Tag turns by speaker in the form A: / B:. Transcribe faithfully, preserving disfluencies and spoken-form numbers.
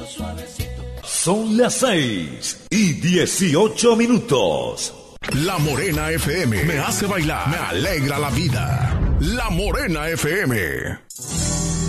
A: Son las seis y dieciocho minutos.
B: La Morena F M me hace bailar, me alegra la vida. La Morena F M.